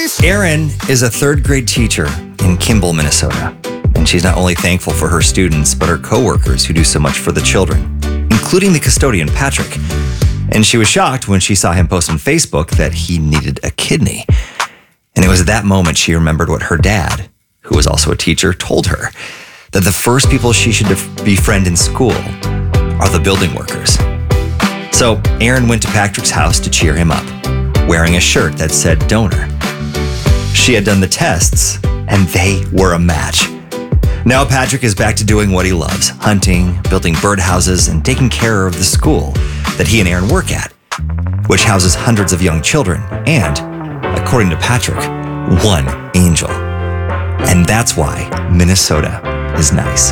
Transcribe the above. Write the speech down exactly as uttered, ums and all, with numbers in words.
Erin is a third grade teacher in Kimball, Minnesota. And she's not only thankful for her students, but her coworkers who do so much for the children, including the custodian, Patrick. And she was shocked when she saw him post on Facebook that he needed a kidney. And it was at that moment she remembered what her dad, who was also a teacher, told her, that the first people she should befriend in school are the building workers. So Erin went to Patrick's house to cheer him up, wearing a shirt that said donor. She had done the tests, and they were a match. Now Patrick is back to doing what he loves, hunting, building birdhouses, and taking care of the school that he and Erin work at, which houses hundreds of young children and, according to Patrick, one angel. And that's why Minnesota is nice.